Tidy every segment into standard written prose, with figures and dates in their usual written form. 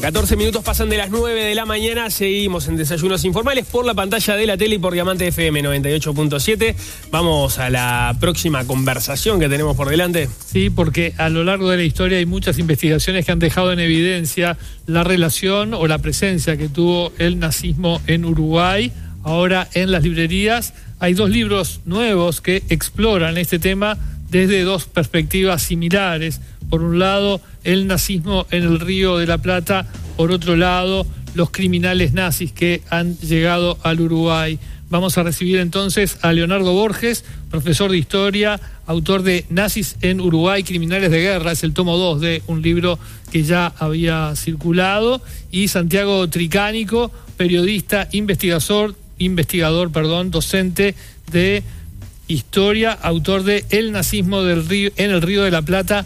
14 minutos pasan de las 9 de la mañana, seguimos en Desayunos Informales por la pantalla de la tele y por Diamante FM 98.7. Vamos a la próxima conversación que tenemos por delante. Sí, porque a lo largo de la historia hay muchas investigaciones que han dejado en evidencia la relación o la presencia que tuvo el nazismo en Uruguay. Ahora en las librerías hay 2 libros nuevos que exploran este tema desde 2 perspectivas similares. Por un lado, el nazismo en el Río de la Plata. Por otro lado, los criminales nazis que han llegado al Uruguay. Vamos a recibir entonces a Leonardo Borges, profesor de historia, autor de Nazis en Uruguay, Criminales de Guerra. Es el tomo 2 de un libro que ya había circulado. Y Santiago Tricánico, periodista, investigador, docente de historia, autor de El nazismo del Río, en el Río de la Plata,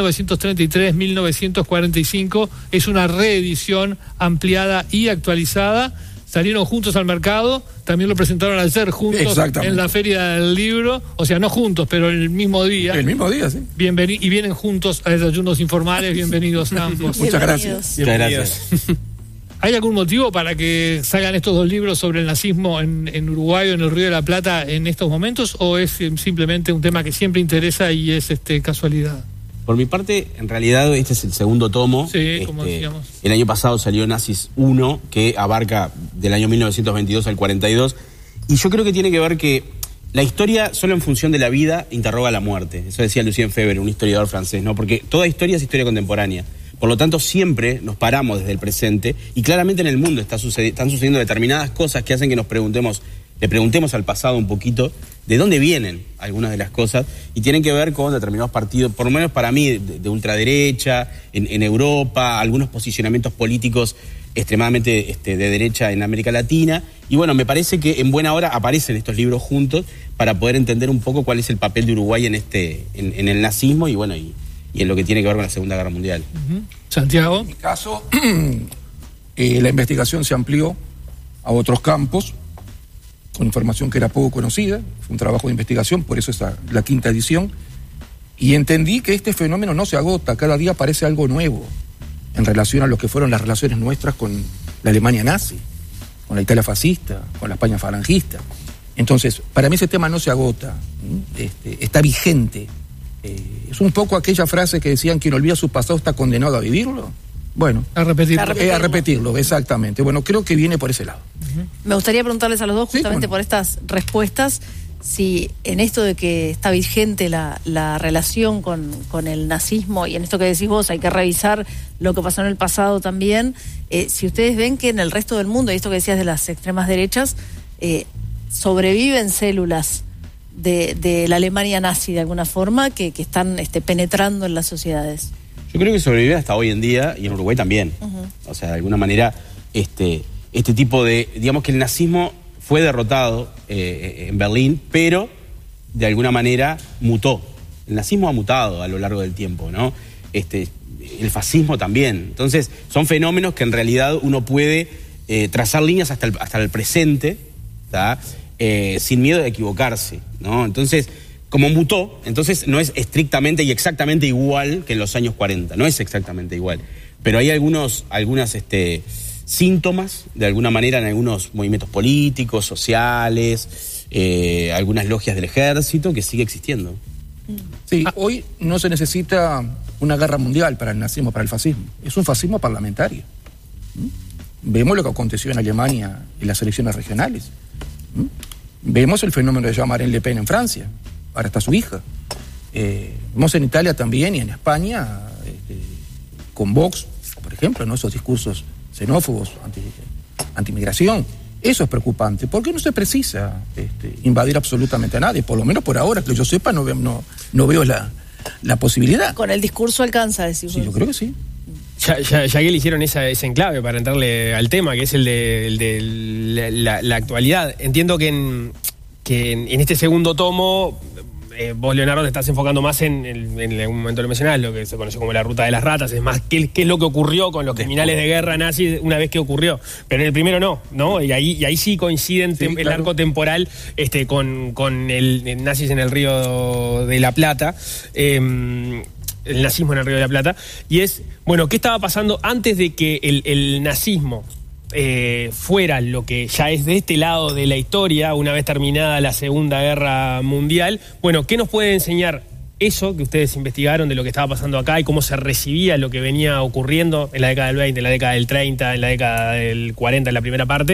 1933-1945. Es una reedición ampliada y actualizada. Salieron juntos al mercado, también lo presentaron ayer juntos en la Feria del Libro, o sea, no juntos, pero el mismo día. El mismo día, sí. Y vienen juntos a Desayunos Informales. Bienvenidos ambos. Muchas gracias. Muchas gracias. ¿Hay algún motivo para que salgan estos 2 libros sobre el nazismo en Uruguay o en el Río de la Plata en estos momentos, o es simplemente un tema que siempre interesa y es casualidad? Por mi parte, en realidad este es el segundo tomo. Sí, como decíamos. El año pasado salió Nazis 1, que abarca del año 1922 al 42, y yo creo que tiene que ver que la historia solo en función de la vida interroga la muerte. Eso decía Lucien Febvre, un historiador francés, ¿no? Porque toda historia es historia contemporánea. Por lo tanto, siempre nos paramos desde el presente y claramente en el mundo están sucediendo determinadas cosas que hacen que le preguntemos al pasado un poquito de dónde vienen algunas de las cosas y tienen que ver con determinados partidos, por lo menos para mí, de ultraderecha, en Europa, algunos posicionamientos políticos extremadamente de derecha en América Latina. Y bueno, me parece que en buena hora aparecen estos libros juntos para poder entender un poco cuál es el papel de Uruguay en el nazismo y bueno, y en lo que tiene que ver con la Segunda Guerra Mundial. Santiago. En mi caso, la investigación se amplió a otros campos, con información que era poco conocida. Fue un trabajo de investigación, por eso es la 5ª edición. Y entendí que este fenómeno no se agota, cada día aparece algo nuevo en relación a lo que fueron las relaciones nuestras con la Alemania nazi, con la Italia fascista, con la España falangista. Entonces, para mí ese tema no se agota, está vigente. Es un poco aquella frase que decían: quien olvida su pasado está condenado a vivirlo. Bueno, a repetirlo, exactamente. Bueno, creo que viene por ese lado. Me gustaría preguntarles a los dos, justamente por estas respuestas, si en esto de que está vigente la relación con el nazismo, y en esto que decís vos, hay que revisar lo que pasó en el pasado también, si ustedes ven que en el resto del mundo, y esto que decías de las extremas derechas, sobreviven células de la Alemania nazi de alguna forma que están penetrando en las sociedades. Yo creo que sobrevive hasta hoy en día y en Uruguay también. O sea, de alguna manera este tipo de, digamos que el nazismo fue derrotado en Berlín, pero de alguna manera mutó. El nazismo ha mutado a lo largo del tiempo, ¿no? El fascismo también. Entonces, son fenómenos que en realidad uno puede trazar líneas hasta el presente, ¿tá? Sin miedo de equivocarse, ¿no? Entonces, como mutó, entonces no es estrictamente y exactamente igual que en los años 40, no es exactamente igual. Pero hay algunas síntomas, de alguna manera, en algunos movimientos políticos, sociales, algunas logias del ejército, que sigue existiendo. Sí, hoy no se necesita una guerra mundial para el nazismo, para el fascismo. Es un fascismo parlamentario. Vemos lo que aconteció en Alemania en las elecciones regionales. Vemos el fenómeno de Jean-Marie Le Pen en Francia. Ahora está su hija. Vemos en Italia también y en España, con Vox, por ejemplo, ¿no? Esos discursos xenófobos, anti-migración. Eso es preocupante, porque no se precisa invadir absolutamente a nadie, por lo menos por ahora, que yo sepa, no veo la posibilidad. Con el discurso alcanza, decimos. Sí, yo creo que sí. Ya que eligieron ese enclave para entrarle al tema, que es el de la actualidad. Entiendo que en este segundo tomo, vos, Leonardo, te estás enfocando más en algún momento lo mencionás, lo que se conoció como la ruta de las ratas, es más qué es lo que ocurrió con los criminales de guerra nazis una vez que ocurrió. Pero en el primero no, y ahí sí coinciden el arco temporal con el nazis en el Río de la Plata. el nazismo en el Río de la Plata, y es, bueno, ¿qué estaba pasando antes de que el nazismo fuera lo que ya es de este lado de la historia, una vez terminada la Segunda Guerra Mundial? Bueno, ¿qué nos puede enseñar eso que ustedes investigaron de lo que estaba pasando acá y cómo se recibía lo que venía ocurriendo en la década del 20, en la década del 30, en la década del 40, en la primera parte,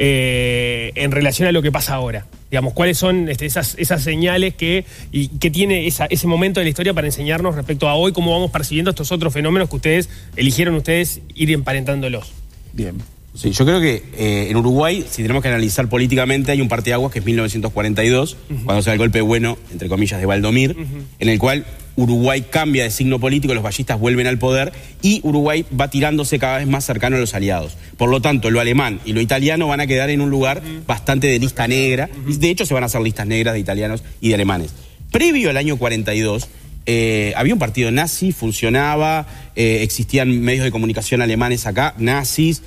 en relación a lo que pasa ahora? Digamos, ¿cuáles son esas señales que tiene ese momento de la historia para enseñarnos respecto a hoy, cómo vamos percibiendo estos otros fenómenos que ustedes eligieron ir emparentándolos? Bien. Sí, yo creo que en Uruguay, si tenemos que analizar políticamente, hay un parteaguas que es 1942, cuando se da el golpe bueno, entre comillas, de Valdomir, en el cual Uruguay cambia de signo político, los vallistas vuelven al poder y Uruguay va tirándose cada vez más cercano a los aliados. Por lo tanto, lo alemán y lo italiano van a quedar en un lugar bastante de lista negra, y de hecho se van a hacer listas negras de italianos y de alemanes. Previo al año 42, había un partido nazi, funcionaba, existían medios de comunicación alemanes acá, nazis.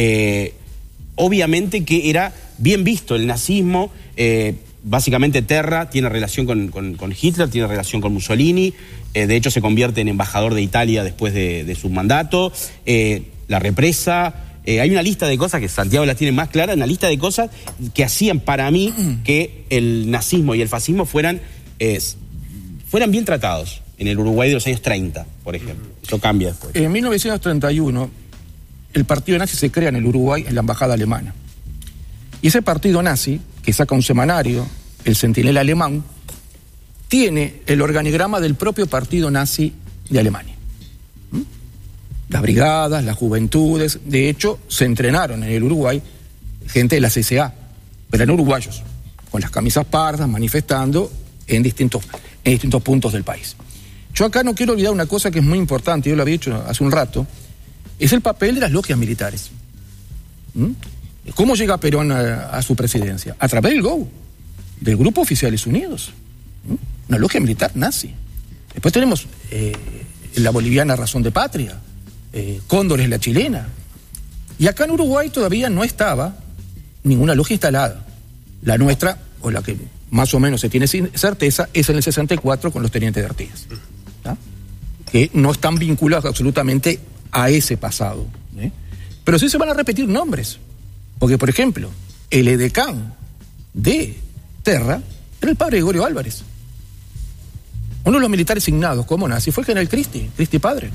Obviamente que era bien visto el nazismo, básicamente Terra tiene relación con Hitler, tiene relación con Mussolini, de hecho se convierte en embajador de Italia después de su mandato, la represa, hay una lista de cosas que Santiago las tiene más claras, una lista de cosas que hacían para mí que el nazismo y el fascismo fueran bien tratados en el Uruguay de los años 30, por ejemplo. Eso cambia después. En 1931... el partido nazi se crea en el Uruguay, en la embajada alemana. Y ese partido nazi, que saca un semanario, el Centinela Alemán, tiene el organigrama del propio partido nazi de Alemania. Las brigadas, las juventudes, de hecho, se entrenaron en el Uruguay gente de la CSA, pero eran uruguayos, con las camisas pardas, manifestando en distintos puntos del país. Yo acá no quiero olvidar una cosa que es muy importante, yo lo había dicho hace un rato, es el papel de las logias militares. ¿Cómo llega Perón a su presidencia? A través del GO, del Grupo Oficiales Unidos. Una logia militar nazi. Después tenemos la boliviana Razón de Patria, Cóndores la chilena. Y acá en Uruguay todavía no estaba ninguna logia instalada. La nuestra, o la que más o menos se tiene certeza, es en el 64 con los tenientes de Artigas. ¿Tá? Que no están vinculados absolutamente a ese pasado. Pero sí se van a repetir nombres. Porque, por ejemplo, el edecán de Terra era el padre Gregorio Álvarez. Uno de los militares signados como nazi fue el general Cristi padre.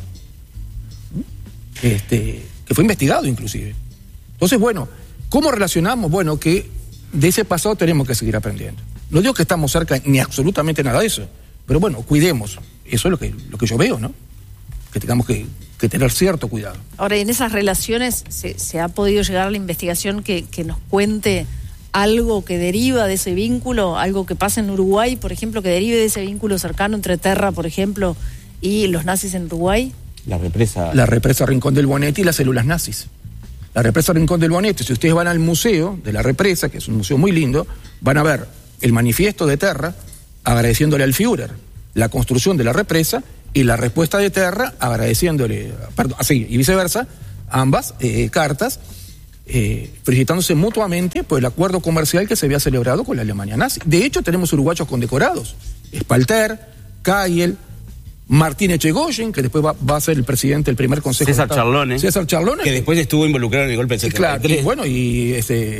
Que fue investigado inclusive. Entonces, bueno, ¿cómo relacionamos? Bueno, que de ese pasado tenemos que seguir aprendiendo. No digo que estamos cerca ni absolutamente nada de eso, pero bueno, cuidemos. Eso es lo que yo veo, ¿no? Que tengamos que tener cierto cuidado. Ahora, ¿y en esas relaciones se ha podido llegar a la investigación que nos cuente algo que deriva de ese vínculo, algo que pasa en Uruguay, por ejemplo, que derive de ese vínculo cercano entre Terra, por ejemplo, y los nazis en Uruguay? La represa Rincón del Bonete y las células nazis. La represa Rincón del Bonete, si ustedes van al museo de la represa, que es un museo muy lindo, van a ver el manifiesto de Terra agradeciéndole al Führer la construcción de la represa y la respuesta de Terra agradeciéndole, así y viceversa, ambas cartas, felicitándose mutuamente por el acuerdo comercial que se había celebrado con la Alemania nazi. De hecho, tenemos uruguayos condecorados: Spalter, Kayel, Martín Echegoyen, que después va a ser el presidente del primer consejo César Charlone, que después estuvo involucrado en el golpe del 73. Claro, y bueno, y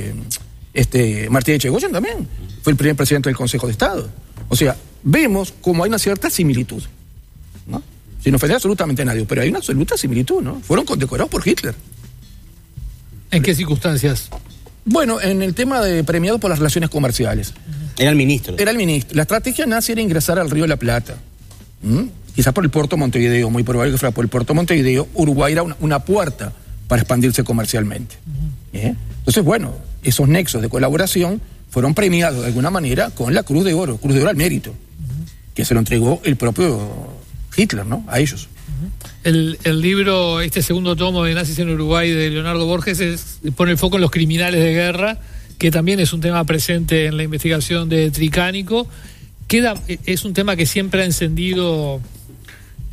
Martín Echegoyen también fue el primer presidente del Consejo de Estado. O sea, vemos como hay una cierta similitud, ¿no? Sin ofender absolutamente a nadie, pero hay una absoluta similitud, ¿no? Fueron condecorados por Hitler. ¿En qué circunstancias? Bueno, en el tema de premiado por las relaciones comerciales. Era el ministro. La estrategia nazi era ingresar al Río de la Plata. Quizás por el puerto Montevideo, muy probable que fuera por el puerto Montevideo. Uruguay era una puerta para expandirse comercialmente. Entonces, bueno, esos nexos de colaboración fueron premiados de alguna manera con la Cruz de Oro al Mérito, que se lo entregó el propio Hitler, ¿no? A ellos. El libro, este segundo tomo de Nazis en Uruguay de Leonardo Borges, pone el foco en los criminales de guerra, que también es un tema presente en la investigación de Tricánico. Es un tema que siempre ha encendido,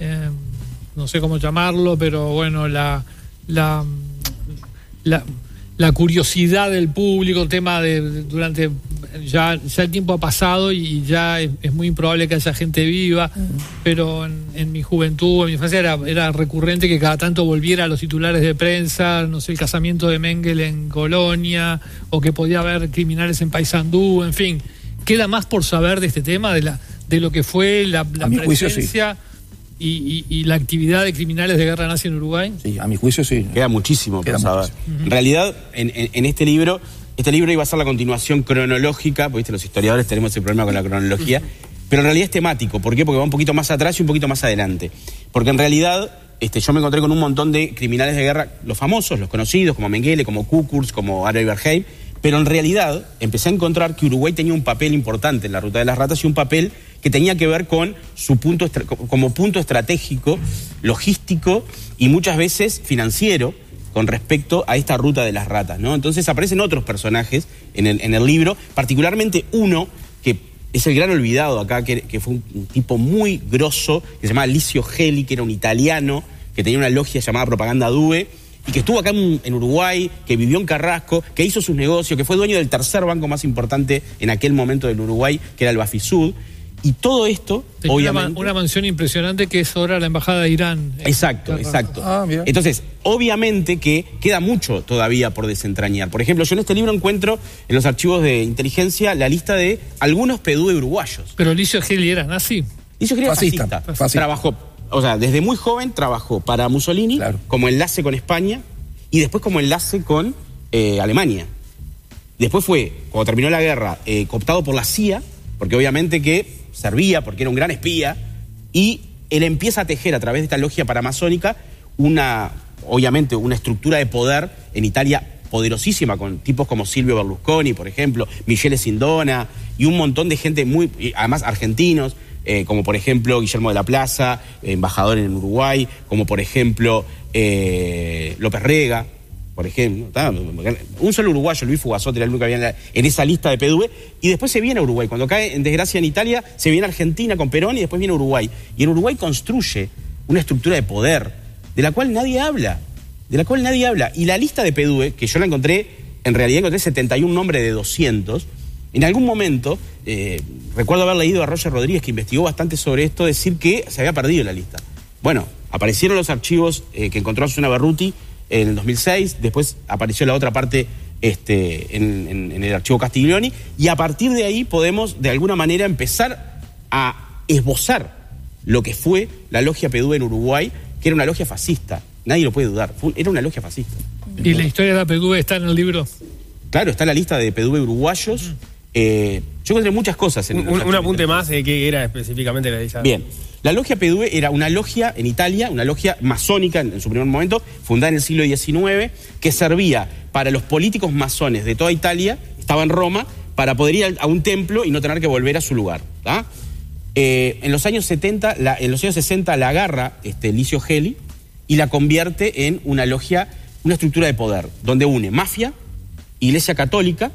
no sé cómo llamarlo, pero bueno, la curiosidad del público, el tema de durante ya el tiempo ha pasado y ya es muy improbable que haya gente viva, pero en mi juventud, en mi infancia era recurrente que cada tanto volviera a los titulares de prensa, no sé, el casamiento de Mengele en Colonia, o que podía haber criminales en Paysandú, en fin. ¿Queda más por saber de este tema, de lo que fue la presencia y la actividad de criminales de guerra nazi en Uruguay? Sí, a mi juicio sí. Queda muchísimo por saber. En realidad, en este libro iba a ser la continuación cronológica, porque ¿viste? Los historiadores tenemos ese problema con la cronología, pero en realidad es temático. ¿Por qué? Porque va un poquito más atrás y un poquito más adelante. Porque en realidad yo me encontré con un montón de criminales de guerra, los famosos, los conocidos, como Mengele, como Kukurs, como Aroy Berheim, pero en realidad empecé a encontrar que Uruguay tenía un papel importante en la Ruta de las Ratas y un papel que tenía que ver con su como punto estratégico, logístico y muchas veces financiero con respecto a esta Ruta de las Ratas, ¿no? Entonces aparecen otros personajes en el libro, particularmente uno que es el gran olvidado acá, que fue un tipo muy grosso, que se llamaba Licio Gelli, que era un italiano, que tenía una logia llamada Propaganda Due, y que estuvo acá en Uruguay, que vivió en Carrasco, que hizo sus negocios, que fue dueño del tercer banco más importante en aquel momento del Uruguay, que era el Bafisud. Y todo esto, tenía obviamente... una mansión impresionante que es ahora la Embajada de Irán. Exacto. Entonces, obviamente que queda mucho todavía por desentrañar. Por ejemplo, yo en este libro encuentro en los archivos de inteligencia la lista de algunos PDUE uruguayos. Pero Licio Gelli era nazi. Licio Gelli era fascista. Trabajó, o sea, desde muy joven trabajó para Mussolini, como enlace con España y después como enlace con Alemania. Después fue, cuando terminó la guerra, cooptado por la CIA, porque obviamente que servía, porque era un gran espía, y él empieza a tejer a través de esta logia paramazónica obviamente una estructura de poder en Italia poderosísima, con tipos como Silvio Berlusconi, por ejemplo, Michele Sindona, y un montón de gente además argentinos, como por ejemplo Guillermo de la Plaza, embajador en Uruguay, como por ejemplo López Rega, por ejemplo. Un solo uruguayo, Luis Fugazotti, era el único que había en esa lista de PDUE, y después se viene a Uruguay. Cuando cae en desgracia en Italia, se viene a Argentina con Perón y después viene a Uruguay. Y en Uruguay construye una estructura de poder de la cual nadie habla. Y la lista de PDUE, que yo la encontré, en realidad encontré 71 nombres de 200, en algún momento, recuerdo haber leído a Roger Rodríguez, que investigó bastante sobre esto, decir que se había perdido la lista. Bueno, aparecieron los archivos que encontró Susana Berruti en el 2006, después apareció la otra parte en el archivo Castiglioni, y a partir de ahí podemos de alguna manera empezar a esbozar lo que fue la logia PDUE en Uruguay, que era una logia fascista, nadie lo puede dudar, era una logia fascista. ¿Y la historia de la PDUE está en el libro? Claro, está la lista de PDUE uruguayos. Yo encontré muchas cosas. Un apunte más de qué era específicamente la lista. Bien. La logia PDUE era una logia en Italia, una logia masónica en su primer momento, fundada en el siglo XIX, que servía para los políticos masones de toda Italia, estaba en Roma, para poder ir a un templo y no tener que volver a su lugar. En los años 60 la agarra Licio Gelli y la convierte en una logia, una estructura de poder, donde une mafia, Iglesia Católica,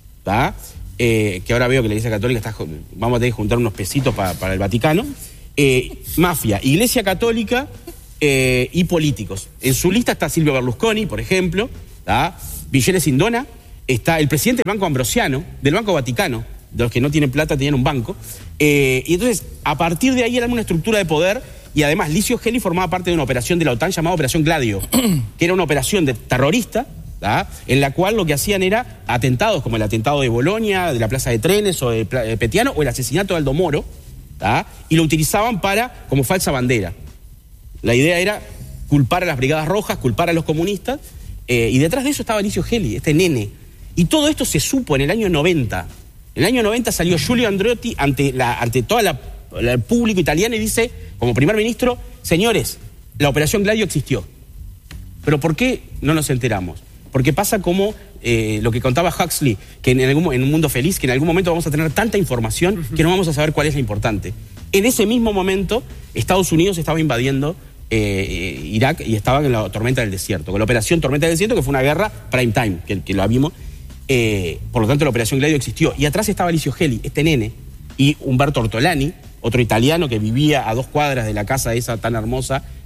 que ahora veo que la Iglesia Católica vamos a tener que juntar unos pesitos para el Vaticano, mafia, Iglesia Católica y políticos. En su lista está Silvio Berlusconi, por ejemplo, Michele Sindona, está el presidente del Banco Ambrosiano, del Banco Vaticano, de los que no tienen plata tenían un banco, y entonces a partir de ahí era una estructura de poder, y además Licio Gelli formaba parte de una operación de la OTAN llamada Operación Gladio, que era una operación terrorista, en la cual lo que hacían era atentados como el atentado de Bolonia, de la Plaza de Trenes o de Petiano, o el asesinato de Aldo Moro, y lo utilizaban como falsa bandera. La idea era culpar a las Brigadas Rojas, culpar a los comunistas, y detrás de eso estaba Licio Gelli, este nene. Y todo esto se supo en el año 90. En el año 90 salió Giulio Andreotti ante todo el público italiano y dice, como primer ministro, señores, la Operación Gladio existió. ¿Pero por qué no nos enteramos? Porque pasa como lo que contaba Huxley, que en un mundo feliz, que en algún momento vamos a tener tanta información que no vamos a saber cuál es la importante. En ese mismo momento, Estados Unidos estaba invadiendo Irak y estaba en la Tormenta del Desierto, con la Operación Tormenta del Desierto, que fue una guerra prime time, que lo vimos. Por lo tanto, la Operación Gladio existió. Y atrás estaba Licio Gelli, este nene, y Umberto Ortolani, otro italiano que vivía a 2 cuadras de la casa esa tan hermosa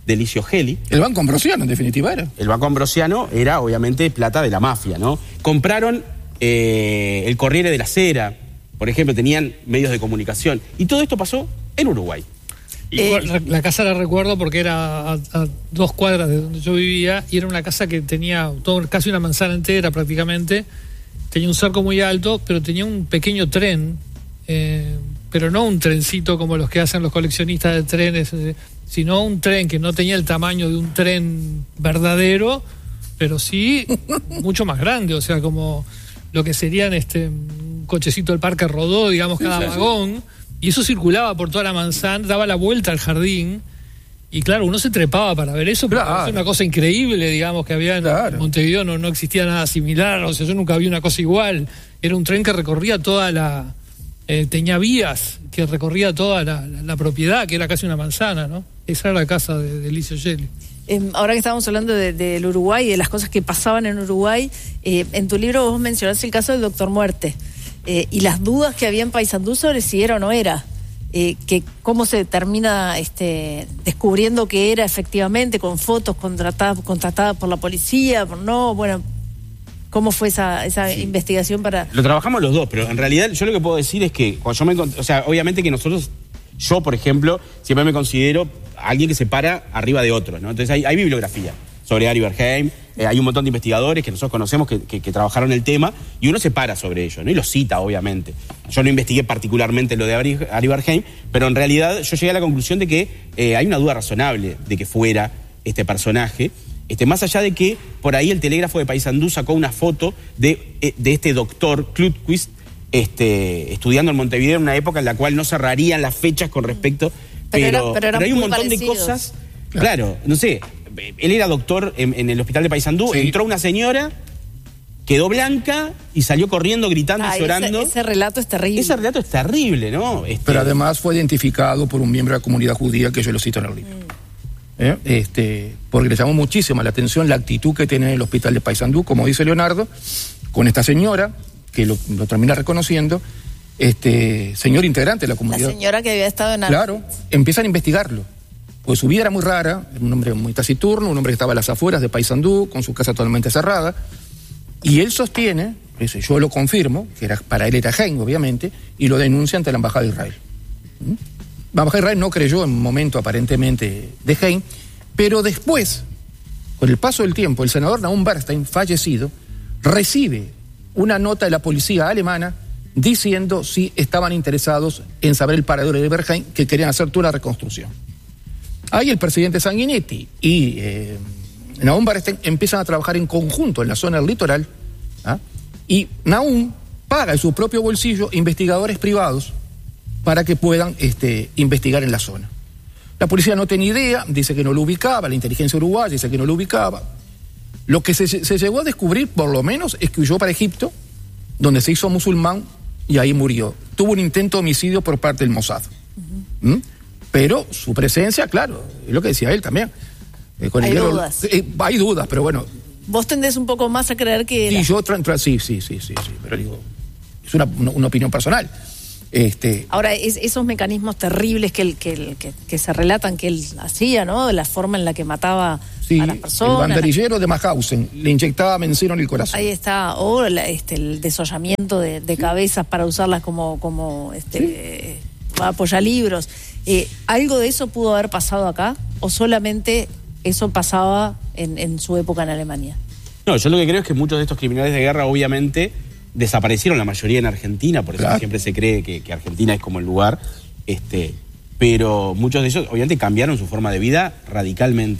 de Licio Gelli. El Banco Ambrosiano, en definitiva, era. El Banco Ambrosiano era, obviamente, plata de la mafia, ¿no? Compraron el Corriere de la Sera, por ejemplo, tenían medios de comunicación. Y todo esto pasó en Uruguay. La casa la recuerdo porque era a 2 cuadras de donde yo vivía y era una casa que tenía casi una manzana entera prácticamente. Tenía un cerco muy alto, pero tenía un pequeño tren, pero no un trencito como los que hacen los coleccionistas de trenes, sino un tren que no tenía el tamaño de un tren verdadero, pero sí mucho más grande, o sea, como lo que serían un cochecito del Parque Rodó, digamos, cada vagón. Y eso circulaba por toda la manzana, daba la vuelta al jardín. Y claro, uno se trepaba para ver eso, porque es una cosa increíble, digamos, que había en Montevideo, no existía nada similar, o sea, yo nunca vi una cosa igual. Era un tren que recorría toda tenía vías, que recorría toda la propiedad, que era casi una manzana, ¿no? Esa era la casa de Licio Gelli. Ahora que estábamos hablando del Uruguay y de las cosas que pasaban en Uruguay, en tu libro vos mencionaste el caso del Doctor Muerte. Y las dudas que había en Paysandú sobre si era o no era, que cómo se termina descubriendo que era efectivamente, con fotos contratadas por la policía, ¿cómo fue esa investigación para...? Lo trabajamos los dos, pero en realidad yo lo que puedo decir es que cuando yo me encontré, o sea, obviamente que yo, por ejemplo, siempre me considero alguien que se para arriba de otro, ¿no? Entonces hay bibliografía sobre Ari Berheim, hay un montón de investigadores que nosotros conocemos que trabajaron el tema y uno se para sobre ello, ¿no? Y lo cita, obviamente. Yo no investigué particularmente lo de Ari Berheim, pero en realidad yo llegué a la conclusión de que hay una duda razonable de que fuera este personaje, más allá de que por ahí el Telégrafo de Paysandú sacó una foto de este doctor Klutquist estudiando en Montevideo en una época en la cual no cerrarían las fechas con respecto, pero hay un montón de cosas, claro, no sé. Él era doctor en el hospital de Paysandú, entró una señora, quedó blanca y salió corriendo, gritando y llorando. Ese relato es terrible. Ese relato es terrible, ¿no? Pero además fue identificado por un miembro de la comunidad judía que yo lo cito en el libro. Porque le llamó muchísimo la atención la actitud que tiene el hospital de Paysandú, como dice Leonardo, con esta señora, que lo termina reconociendo, señor integrante de la comunidad. La señora que había estado en Claro, empiezan a investigarlo. Pues su vida era muy rara, era un hombre muy taciturno, un hombre que estaba a las afueras de Paysandú, con su casa totalmente cerrada, y él sostiene, yo lo confirmo, que para él era Heim, obviamente, y lo denuncia ante la Embajada de Israel. La Embajada de Israel no creyó en un momento aparentemente de Heim, pero después, con el paso del tiempo, el senador Nahum Bernstein, fallecido, recibe una nota de la policía alemana diciendo si estaban interesados en saber el paradero de Berheim, que querían hacer toda la reconstrucción. Ahí el presidente Sanguinetti y Nahum Bernstein empiezan a trabajar en conjunto en la zona del litoral, y Nahum paga de su propio bolsillo investigadores privados para que puedan investigar en la zona. La policía no tenía idea, dice que no lo ubicaba, la inteligencia uruguaya dice que no lo ubicaba. Lo que se llegó a descubrir, por lo menos, es que huyó para Egipto, donde se hizo musulmán y ahí murió. Tuvo un intento de homicidio por parte del Mossad. Pero su presencia, claro, es lo que decía él también. Hay dudas. Hay dudas, pero bueno. Vos tendés un poco más a creer que... Sí, pero digo, es una opinión personal. Ahora, esos mecanismos terribles que se relatan que él hacía, ¿no? De la forma en la que mataba a las personas. El banderillero de Mauthausen le inyectaba benceno en el corazón. Ahí está. O el desollamiento de cabezas para usarlas como apoyalibros. ¿Algo de eso pudo haber pasado acá? ¿O solamente eso pasaba en su época en Alemania? No, yo lo que creo es que muchos de estos criminales de guerra, obviamente, desaparecieron, la mayoría en Argentina, por eso siempre se cree que Argentina es como el lugar, pero muchos de ellos, obviamente, cambiaron su forma de vida radicalmente,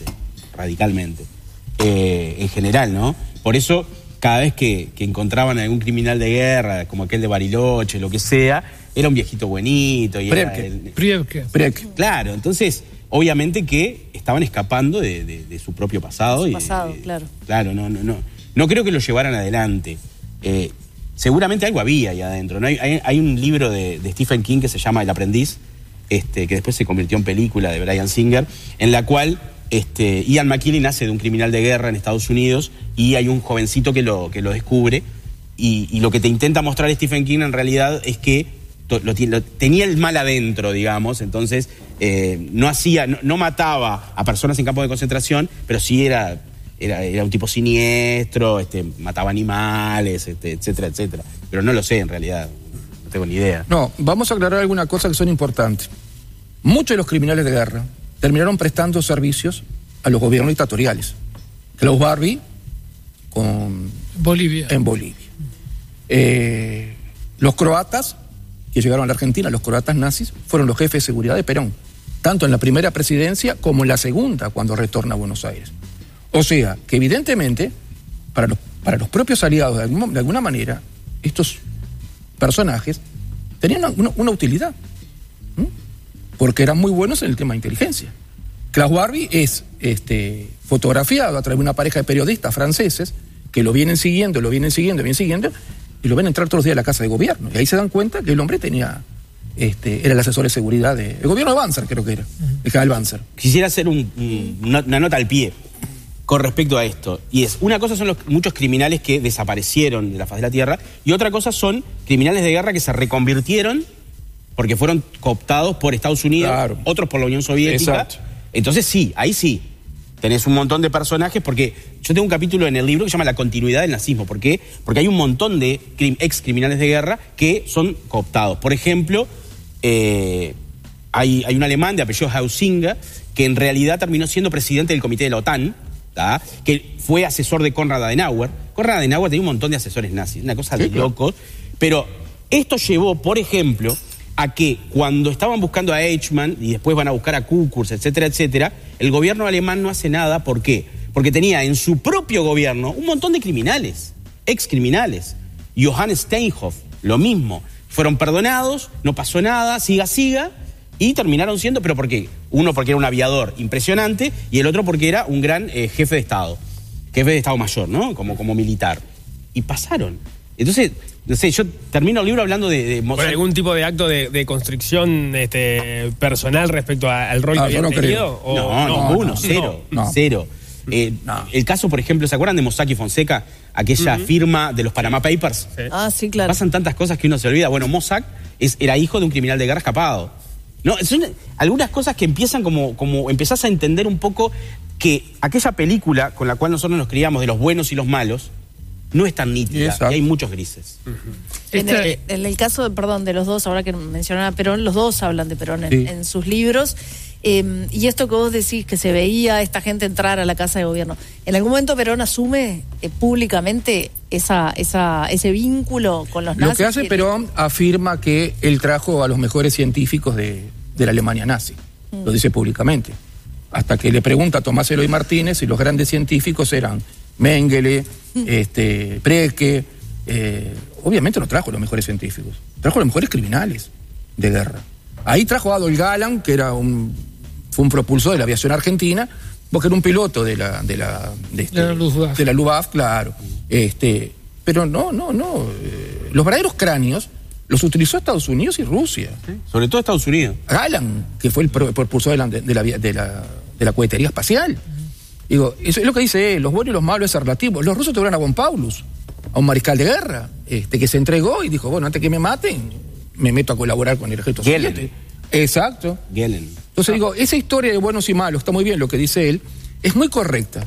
en general, ¿no? Por eso, cada vez que encontraban a algún criminal de guerra, como aquel de Bariloche, lo que sea, era un viejito buenito. Y Priebke. Claro, entonces, obviamente que estaban escapando de su propio pasado. Claro. Claro, no creo que lo llevaran adelante. Seguramente algo había ahí adentro, ¿no? Hay un libro de Stephen King que se llama El Aprendiz, que después se convirtió en película, de Bryan Singer, en la cual Ian McKellen nace de un criminal de guerra en Estados Unidos y hay un jovencito que lo descubre y lo que te intenta mostrar Stephen King en realidad es que tenía el mal adentro, digamos, entonces no mataba a personas en campos de concentración, pero sí era un tipo siniestro, mataba animales, etcétera, etcétera. Pero no lo sé en realidad, no tengo ni idea. No, vamos a aclarar algunas cosas que son importantes. Muchos de los criminales de guerra terminaron prestando servicios a los gobiernos dictatoriales. Klaus Barbie en Bolivia. Los croatas que llegaron a la Argentina, los croatas nazis, fueron los jefes de seguridad de Perón, tanto en la primera presidencia como en la segunda, cuando retorna a Buenos Aires. O sea, que evidentemente, para los propios aliados, de alguna manera, estos personajes tenían una utilidad, porque eran muy buenos en el tema de inteligencia. Klaus Barbie es fotografiado a través de una pareja de periodistas franceses que lo vienen siguiendo, y lo ven entrar todos los días a la casa de gobierno. Y ahí se dan cuenta que el hombre era el asesor de seguridad del gobierno de Banzer, creo que era, el general Banzer. Quisiera hacer una nota al pie con respecto a esto. Y una cosa son muchos criminales que desaparecieron de la faz de la tierra, y otra cosa son criminales de guerra que se reconvirtieron porque fueron cooptados por Estados Unidos, claro, otros por la Unión Soviética. Exacto. Entonces sí, ahí sí, tenés un montón de personajes, porque yo tengo un capítulo en el libro que se llama La continuidad del nazismo. ¿Por qué? Porque hay un montón de ex criminales de guerra que son cooptados. Por ejemplo, hay un alemán de apellido Hausinger que en realidad terminó siendo presidente del comité de la OTAN, ¿tá? Que fue asesor de Konrad Adenauer. Konrad Adenauer tenía un montón de asesores nazis, una cosa de locos. Pero esto llevó, por ejemplo, a que cuando estaban buscando a Eichmann y después van a buscar a Kukurs, etcétera, etcétera, el gobierno alemán no hace nada. ¿Por qué? Porque tenía en su propio gobierno un montón de criminales, excriminales. Johannes Steinhoff, lo mismo. Fueron perdonados, no pasó nada, siga, y terminaron siendo, pero ¿por qué? Uno porque era un aviador impresionante y el otro porque era un gran jefe de Estado Mayor, ¿no? Como militar. Y pasaron. Entonces, no sé, yo termino el libro hablando de ¿Por algún tipo de acto de constricción personal respecto al rol que habían tenido? Cero. El caso, por ejemplo, ¿se acuerdan de Mossack y Fonseca? Aquella firma de los Panama Papers. Sí. Ah, sí, claro. Pasan tantas cosas que uno se olvida. Bueno, Mossack era hijo de un criminal de guerra escapado. No, son algunas cosas que empiezan como empezás a entender un poco que aquella película con la cual nosotros nos criamos de los buenos y los malos no es tan nítida, y hay muchos grises. En el caso, de los dos, ahora que mencionan a Perón, los dos hablan de Perón en sus libros. Y esto que vos decís, que se veía esta gente entrar a la casa de gobierno, ¿en algún momento Perón asume públicamente ese vínculo con los nazis? Lo que hace Perón afirma que él trajo a los mejores científicos de la Alemania nazi. Lo dice públicamente. Hasta que le pregunta a Tomás Eloy Martínez si los grandes científicos eran Mengele, Precke. Obviamente no trajo los mejores científicos, trajo los mejores criminales de guerra. Ahí trajo a Adolf Galland, que fue un propulsor de la aviación argentina, porque era un piloto de la Luftwaffe, claro. Pero no. Los verdaderos cráneos los utilizó Estados Unidos y Rusia. Sí, sobre todo Estados Unidos. Galland, que fue el propulsor de la cohetería espacial. Digo, eso es lo que dice él, los buenos y los malos es relativo. Los rusos tuvieron a von Paulus, a un mariscal de guerra, que se entregó y dijo, bueno, antes que me maten, me meto a colaborar con el ejército soviético. Exacto. Entonces digo, esa historia de buenos y malos, está muy bien lo que dice él, es muy correcta.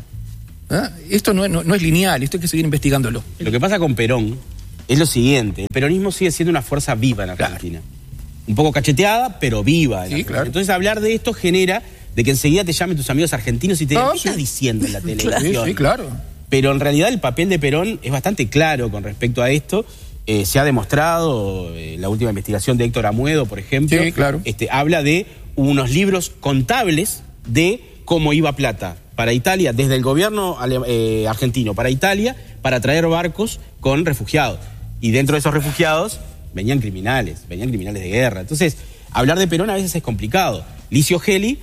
Esto no es lineal, esto hay que seguir investigándolo. Lo que pasa con Perón es lo siguiente, el peronismo sigue siendo una fuerza viva en Argentina. Claro. Un poco cacheteada, pero viva en Argentina. Claro. Entonces hablar de esto genera de que enseguida te llamen tus amigos argentinos y te digan, ¿qué estás diciendo en la televisión? Sí, claro. Pero en realidad el papel de Perón es bastante claro con respecto a esto. Se ha demostrado, la última investigación de Héctor Amuedo, por ejemplo, claro, habla de unos libros contables de cómo iba plata para Italia, desde el gobierno argentino para Italia, para traer barcos con refugiados. Y dentro de esos refugiados venían criminales de guerra. Entonces, hablar de Perón a veces es complicado. Licio Gelli,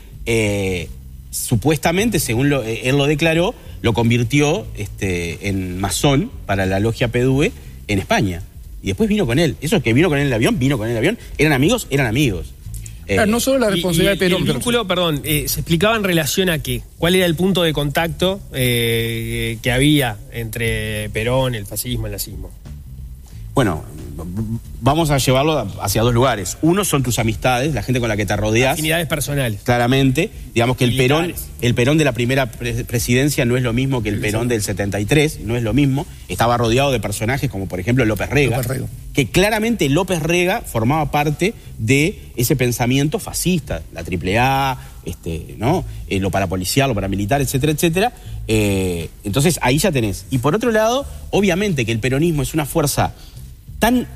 supuestamente, según él lo declaró, lo convirtió en masón para la logia PDUE en España. Y después vino con él. Eso es que vino con él en el avión. ¿Eran amigos? Eran amigos. No solo la responsabilidad de Perón. El vínculo, ¿se explicaba en relación a qué? ¿Cuál era el punto de contacto que había entre Perón, el fascismo, el nazismo? Bueno, vamos a llevarlo hacia dos lugares. Uno son tus amistades, la gente con la que te rodeas. Afinidades personales. Claramente. Digamos que el Militares. Perón de la primera presidencia no es lo mismo que el Perón del 73, no es lo mismo. Estaba rodeado de personajes como, por ejemplo, López Rega. Que claramente López Rega formaba parte de ese pensamiento fascista, la AAA, ¿no? Lo parapolicial, lo paramilitar, etcétera, etcétera. Entonces ahí ya tenés. Y por otro lado, obviamente que el peronismo es una fuerza tan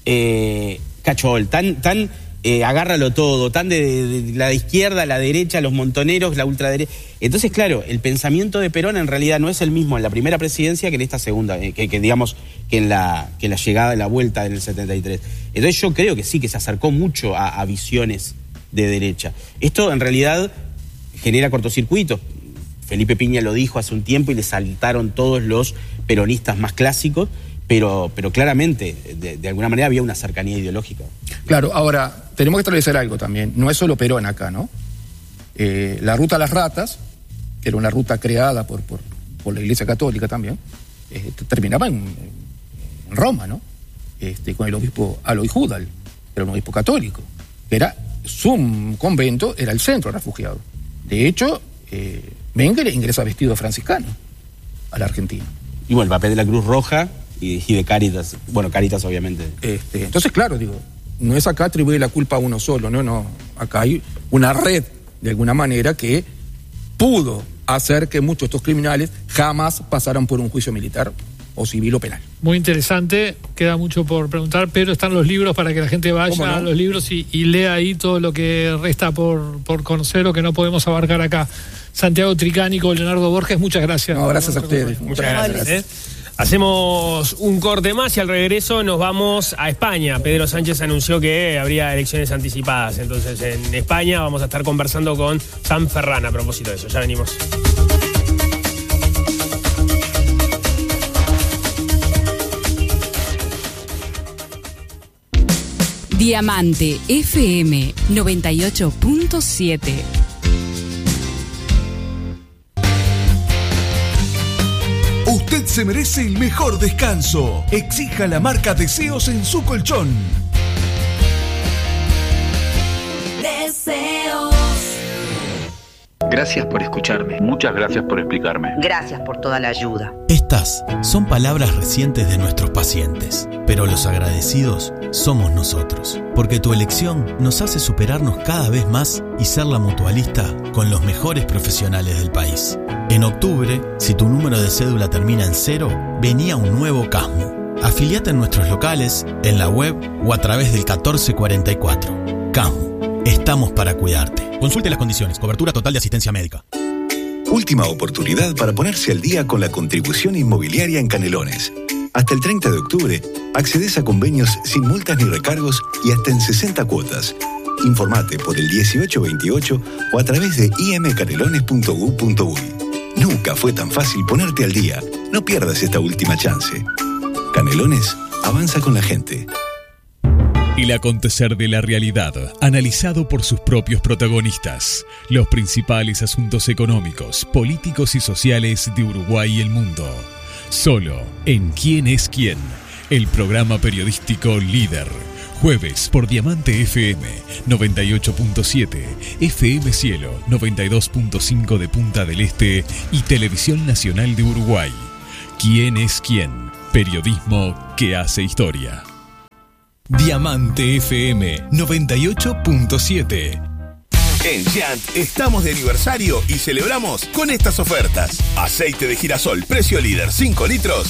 cachol, tan agárralo todo, tan de la izquierda, la derecha, los montoneros, la ultraderecha. Entonces, claro, el pensamiento de Perón en realidad no es el mismo en la primera presidencia que en esta segunda, digamos, que en la llegada de la vuelta en el 73. Entonces yo creo que sí, que se acercó mucho a visiones de derecha. Esto en realidad genera cortocircuitos. Felipe Piña lo dijo hace un tiempo y le saltaron todos los peronistas más clásicos, pero claramente, de alguna manera había una cercanía ideológica. Claro, ahora, tenemos que establecer algo también. No es solo Perón acá, ¿no? La ruta a las ratas, que era una ruta creada por la Iglesia Católica también, terminaba en Roma, ¿no? Con el obispo Aloy Judal, era un obispo católico, que era su convento, era el centro refugiado. De hecho, Mengele ingresa vestido franciscano a la Argentina. Y bueno, el papel de la Cruz Roja y de Cáritas, bueno, Cáritas obviamente. Entonces, claro, digo, no es acá atribuir la culpa a uno solo, no, acá hay una red, de alguna manera, que pudo hacer que muchos de estos criminales jamás pasaran por un juicio militar o civil o penal. Muy interesante, queda mucho por preguntar, pero están los libros para que la gente vaya a los libros y lea ahí todo lo que resta por conocer o que no podemos abarcar acá. Santiago Tricánico, Leonardo Borges, muchas gracias. No, gracias a ustedes. Muchas gracias. Hacemos un corte más y al regreso nos vamos a España. Pedro Sánchez anunció que habría elecciones anticipadas. Entonces en España vamos a estar conversando con Sam Ferran a propósito de eso. Ya venimos. Diamante FM 98.7. Usted se merece el mejor descanso. Exija la marca Deseos en su colchón. Deseos. Gracias por escucharme. Muchas gracias por explicarme. Gracias por toda la ayuda. Estas son palabras recientes de nuestros pacientes, pero los agradecidos somos nosotros, porque tu elección nos hace superarnos cada vez más y ser la mutualista con los mejores profesionales del país. En octubre, si tu número de cédula termina en 0, venía un nuevo CASMU. Afiliate en nuestros locales, en la web o a través del 1444. CASMU, estamos para cuidarte. Consulte las condiciones, cobertura total de asistencia médica. Última oportunidad para ponerse al día con la contribución inmobiliaria en Canelones. Hasta el 30 de octubre, accedes a convenios sin multas ni recargos y hasta en 60 cuotas. Informate por el 1828 o a través de imcanelones.gov.uy. Nunca fue tan fácil ponerte al día. No pierdas esta última chance. Canelones avanza con la gente. El acontecer de la realidad, analizado por sus propios protagonistas. Los principales asuntos económicos, políticos y sociales de Uruguay y el mundo. Solo en ¿Quién es quién? El programa periodístico líder. Jueves por Diamante FM 98.7, FM Cielo 92.5 de Punta del Este y Televisión Nacional de Uruguay. ¿Quién es quién? Periodismo que hace historia. Diamante FM 98.7. En Giant estamos de aniversario y celebramos con estas ofertas. Aceite de girasol, precio líder, 5 litros,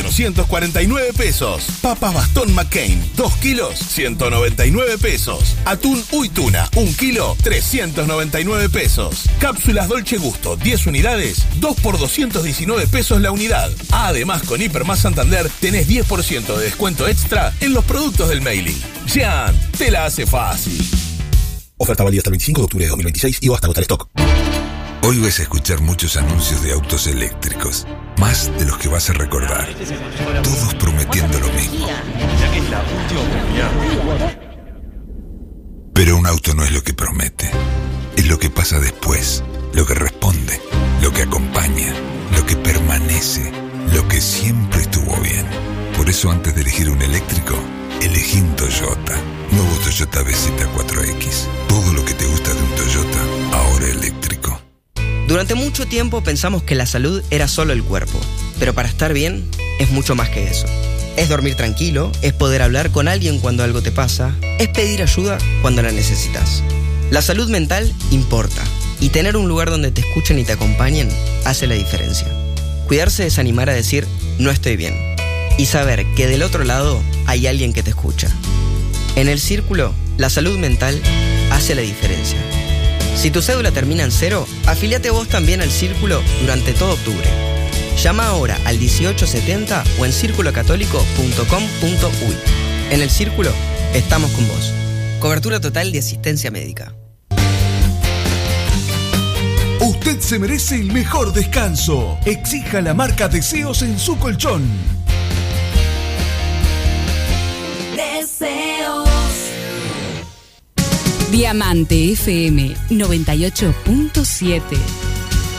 449 pesos. Papas Bastón McCain, 2 kilos, 199 pesos. Atún Uituna, 1 kilo, 399 pesos. Cápsulas Dolce Gusto, 10 unidades, 2 por 219 pesos la unidad. Además, con Hipermás Santander tenés 10% de descuento extra en los productos del mailing. Giant, te la hace fácil. Oferta válida hasta el 25 de octubre de 2026 y o hasta agotar stock. Hoy vas a escuchar muchos anuncios de autos eléctricos, más de los que vas a recordar. Todos prometiendo lo mismo. Pero un auto no es lo que promete, es lo que pasa después, lo que responde, lo que acompaña, lo que permanece, lo que siempre estuvo bien. Por eso antes de elegir un eléctrico, elegí un Toyota. Nuevo Toyota BZ4X. Todo lo que te gusta de un Toyota, ahora eléctrico. Durante mucho tiempo pensamos que la salud era solo el cuerpo, pero para estar bien es mucho más que eso. Es dormir tranquilo, es poder hablar con alguien cuando algo te pasa, es pedir ayuda cuando la necesitas. La salud mental importa, y tener un lugar donde te escuchen y te acompañen hace la diferencia. Cuidarse es animar a decir, no estoy bien, y saber que del otro lado hay alguien que te escucha. En el Círculo, la salud mental hace la diferencia. Si tu cédula termina en 0, afíliate vos también al Círculo durante todo octubre. Llama ahora al 1870 o en circulocatólico.com.uy. En el Círculo, estamos con vos. Cobertura total de asistencia médica. Usted se merece el mejor descanso. Exija la marca Deseos en su colchón. Deseos. Diamante FM 98.7.